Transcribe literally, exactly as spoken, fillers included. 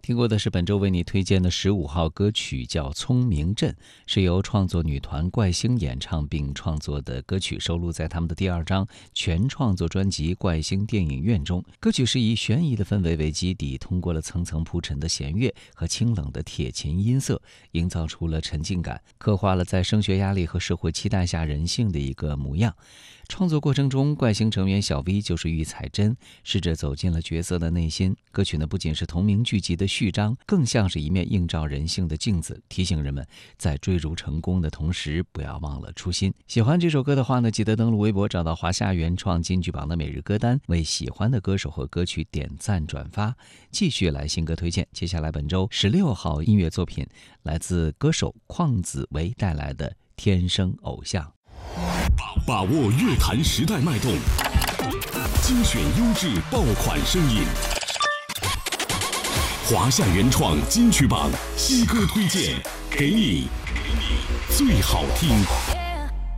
听过的是本周为你推荐的十五号歌曲，叫《聪明镇》，是由创作女团怪星演唱并创作的歌曲，收录在他们的第二张全创作专辑《怪星电影院》中。歌曲是以悬疑的氛围为基底，通过了层层铺陈的弦乐和清冷的铁琴音色，营造出了沉浸感，刻画了在升学压力和社会期待下人性的一个模样。创作过程中，怪星成员小 V 就是玉彩珍，试着走进了角色的内心。歌曲呢，不仅是同名剧集的序章，更像是一面映照人性的镜子，提醒人们在追逐成功的同时，不要忘了初心。喜欢这首歌的话呢，记得登录微博，找到华夏原创金曲榜的每日歌单，为喜欢的歌手和歌曲点赞转发。继续来新歌推荐，接下来本周十六号音乐作品来自歌手邝子维带来的《天生偶像》。 把握乐坛时代脉动，精选优质爆款声音。华夏原创金曲榜新歌推荐，给你最好听。